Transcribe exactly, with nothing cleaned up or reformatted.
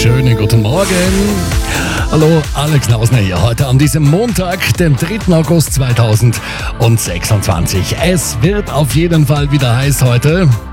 Schönen guten Morgen. Hallo, Alex Nausner hier heute an diesem Montag, dem dritten August zweitausendsechsundzwanzig. Es wird auf jeden Fall wieder heiß heute.